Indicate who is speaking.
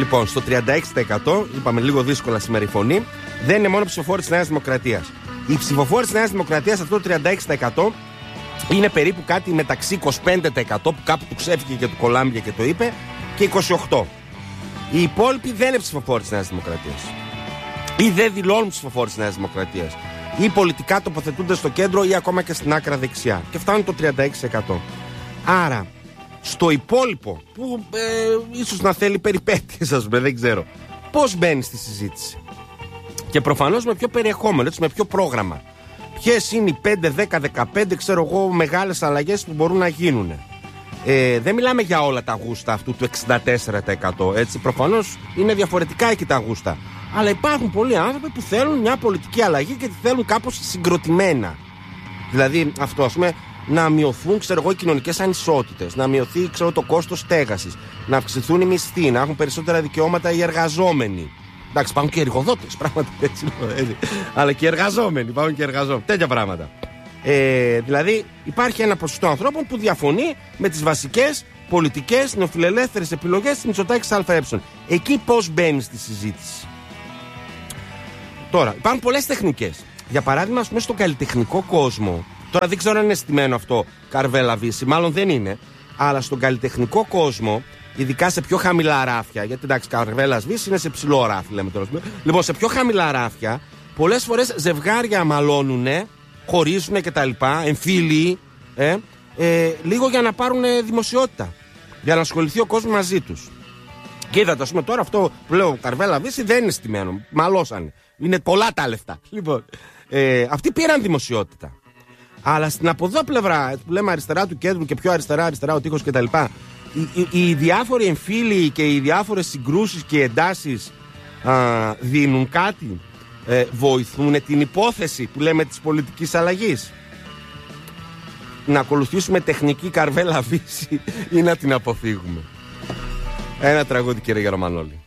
Speaker 1: Λοιπόν, στο 36%, είπαμε λίγο δύσκολα σήμερα η φωνή, δεν είναι μόνο ψηφοφόροι της Νέας Δημοκρατίας. Οι ψηφοφόροι της Νέας Δημοκρατίας, αυτό το 36%, είναι περίπου κάτι μεταξύ 25% που κάπου του ξέφυγε και του κολάμπια και το είπε, και 28%. Οι υπόλοιποι δεν είναι ψηφοφόροι της Νέας Δημοκρατίας. Ή δεν δηλώνουν ψηφοφόροι της Νέας Δημοκρατίας. Ή πολιτικά τοποθετούνται στο κέντρο ή ακόμα και στην άκρα δεξιά. Και φτάνουν το 36%. Άρα, στο υπόλοιπο, που ίσως να θέλει περιπέτειες, ας πούμε, δεν ξέρω, πώς μπαίνει στη συζήτηση. Και προφανώς με ποιο περιεχόμενο, έτσι, με ποιο πρόγραμμα. Ποιες είναι οι 5, 10, 15, ξέρω εγώ, μεγάλες αλλαγές που μπορούν να γίνουν. Δεν μιλάμε για όλα τα γούστα αυτού του 64%. Έτσι, προφανώς είναι διαφορετικά εκεί τα γούστα. Αλλά υπάρχουν πολλοί άνθρωποι που θέλουν μια πολιτική αλλαγή και τη θέλουν κάπως συγκροτημένα. Δηλαδή, αυτό, ας πούμε, να μειωθούν, ξέρω εγώ, οι κοινωνικές ανισότητες, να μειωθεί, ξέρω, το κόστος στέγασης, να αυξηθούν οι μισθοί, να έχουν περισσότερα δικαιώματα οι εργαζόμενοι. Εντάξει, υπάρχουν και εργοδότες, πράγματα έτσι. Αλλά και οι εργαζόμενοι, υπάρχουν και εργαζόμενοι. Τέτοια πράγματα. Δηλαδή, υπάρχει ένα ποσοστό ανθρώπων που διαφωνεί με τις βασικές πολιτικές νεοφιλελεύθερες επιλογές της Μητσοτάκης ΑΕ. Εκεί πώς μπαίνει στη συζήτηση. Τώρα, υπάρχουν πολλές τεχνικές. Για παράδειγμα, ας πούμε, στον καλλιτεχνικό κόσμο. Τώρα δεν ξέρω αν είναι στημένο αυτό καρβέλα βύση, μάλλον δεν είναι. Αλλά στον καλλιτεχνικό κόσμο, ειδικά σε πιο χαμηλά ράφια, γιατί εντάξει, καρβέλα βύση είναι σε ψηλό ράφι, λέμε τώρα. Λοιπόν, σε πιο χαμηλά ράφια, πολλές φορές ζευγάρια μαλώνουνε, χωρίζουνε κτλ. Εμφύλιοι, λίγο για να πάρουν δημοσιότητα. Για να ασχοληθεί ο κόσμος μαζί τους. Και είδατε, ας πούμε, τώρα αυτό που λέω καρβέλα βύση δεν είναι στημένο. Μαλώσανε. Είναι πολλά τα λεφτά. Λοιπόν, αυτοί πήραν δημοσιότητα. Αλλά στην από εδώ πλευρά, που λέμε αριστερά του κέντρου και πιο αριστερά ο τείχος κτλ., οι διάφοροι εμφύλοι και οι διάφορες συγκρούσεις και εντάσεις δίνουν κάτι, βοηθούν την υπόθεση που λέμε της πολιτικής αλλαγής. Να ακολουθήσουμε τεχνική καρβέλα βύση ή να την αποφύγουμε. Ένα τραγούδι, κύριε Γερομανόλη.